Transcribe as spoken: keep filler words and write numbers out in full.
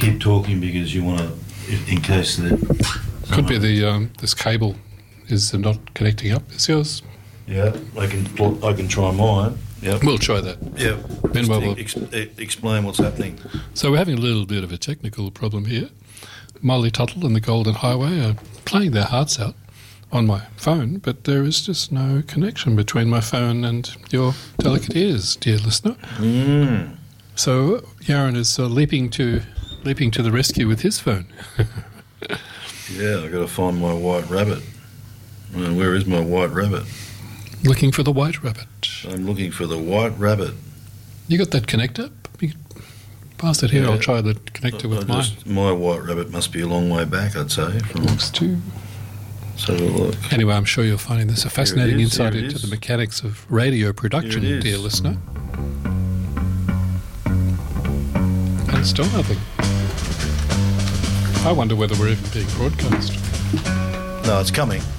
keep talking because you want to, in case that... Could be the um, this cable is not connecting up. Is yours? Yeah, I can I can try mine. Yep. We'll try that. Yeah. Meanwhile, we'll... Ex- explain what's happening. So we're having a little bit of a technical problem here. Molly Tuttle and the Golden Highway are playing their hearts out on my phone, but there is just no connection between my phone and your delicate ears, dear listener. Mm. So Yaron is uh, leaping to leaping to the rescue with his phone. Yeah, I've got to find my white rabbit. Uh, where is my white rabbit? Looking for the white rabbit. I'm looking for the white rabbit. You got that connector? You pass it here, Yeah. I'll try the connector with I mine. just, my white rabbit must be a long way back, I'd say. From, Looks too... let's have a look. Anyway, I'm sure you're finding this a fascinating is, insight here it into is. the mechanics of radio production, Here it is. dear listener. And still nothing. I wonder whether we're even being broadcast. No, it's coming.